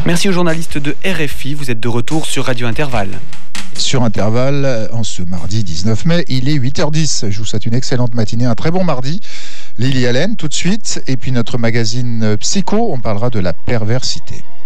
Merci aux journalistes de RFI. Vous êtes de retour sur Radio Intervalle. Sur Intervalle, en ce mardi 19 mai, il est 8h10. Je vous souhaite une excellente matinée, un très bon mardi. Lily Allen, tout de suite. Et puis notre magazine Psycho, on parlera de la perversité.